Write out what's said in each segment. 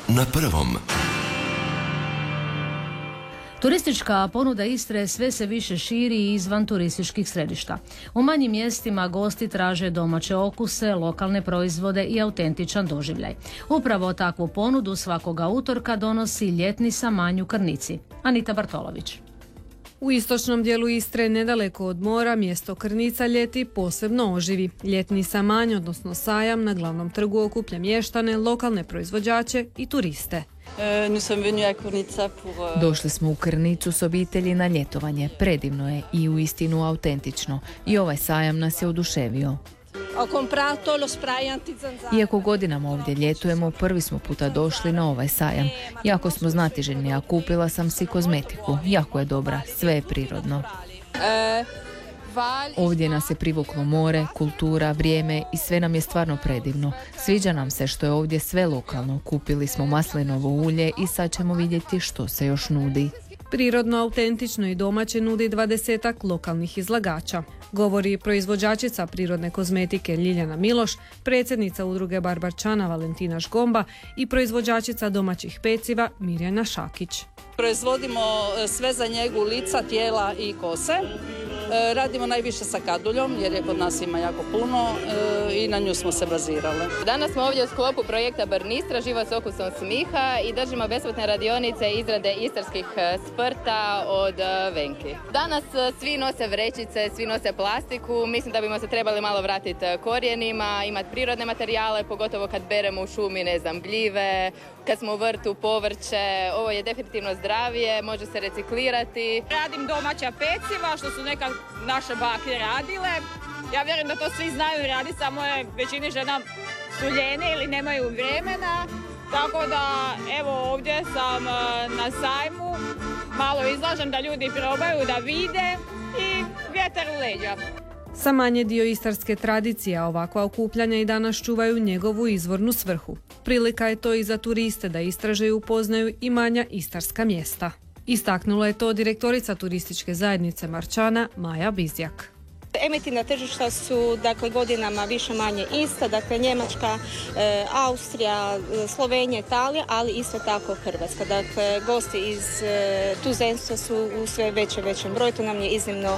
na prvom. Turistička ponuda Istre sve se više širi i izvan turističkih središta. U manjim mjestima gosti traže domaće okuse, lokalne proizvode i autentičan doživljaj. Upravo takvu ponudu svakoga utorka donosi ljetni samanj u Krnici. Anita Bartolović. U istočnom dijelu Istre, nedaleko od mora, mjesto Krnica ljeti posebno oživi. Ljetni samanj, odnosno sajam, na glavnom trgu okuplja mještane, lokalne proizvođače i turiste. Došli smo u Krnicu s obitelji na ljetovanje. Predivno je i uistinu autentično. I ovaj sajam nas je oduševio. Iako godinama ovdje ljetujemo, prvi smo puta došli na ovaj sajam. Jako smo znatiželjni, a kupila sam si kozmetiku. Jako je dobra, sve je prirodno. Ovdje nas je privuklo more, kultura, vrijeme i sve nam je stvarno predivno. Sviđa nam se što je ovdje sve lokalno. Kupili smo maslinovo ulje i sad ćemo vidjeti što se još nudi. Prirodno, autentično i domaće nudi 20-ak lokalnih izlagača. Govori proizvođačica prirodne kozmetike Ljiljana Miloš, predsjednica udruge Barbarčana Valentina Šgomba i proizvođačica domaćih peciva Mirjana Šakić. Proizvodimo sve za njegu lica, tijela i kose. Radimo najviše sa kaduljom jer je kod nas ima jako puno i na nju smo se bazirali. Danas smo ovdje u sklopu projekta Barnistra, život s okusom smiha i držimo besplatne radionice izrade istarskih sprta od Venki. Danas svi nose vrećice, svi nose plastiku. Mislim da bimo se trebali malo vratiti korijenima, imati prirodne materijale, pogotovo kad beremo u šumi, gljive, kad smo u vrtu, povrće. Ovo je definitivno zdravije, može se reciklirati. Radim domaća peciva, što su neka naše bake radile. Ja vjerujem da to svi znaju raditi, samo je većini žena su ljene ili nemaju vremena. Tako da, evo, ovdje sam na sajmu, malo izlažem da ljudi probaju, da vide i vjetar u leđa. Samanj je dio istarske tradicije, a ovakva okupljanja i danas čuvaju njegovu izvornu svrhu. Prilika je to i za turiste da istraže i upoznaju i manja istarska mjesta. Istaknula je to direktorica turističke zajednice Marčana Maja Bizjak. Emitivna tržišta su godinama više manje ista, Njemačka, Austrija, Slovenija, Italija, ali isto tako Hrvatska. Gosti iz tuzemstva su u sve većem broju, to nam je iznimno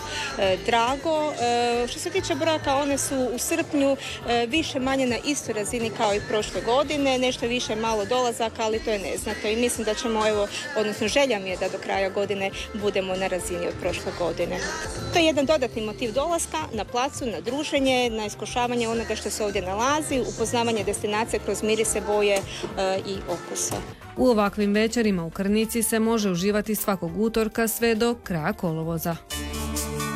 drago. Što se tiče brojaka, one su u srpnju više manje na istoj razini kao i prošle godine, nešto više malo dolazaka, ali to je neznatno i mislim da ćemo, odnosno želja mi je da do kraja godine budemo na razini od prošle godine. To je jedan dodatni motiv dolaska na placu, na druženje, na iskušavanje onoga što se ovdje nalazi, upoznavanje destinacije kroz mirise, boje i okuse. U ovakvim večerima u Krnici se može uživati svakog utorka sve do kraja kolovoza.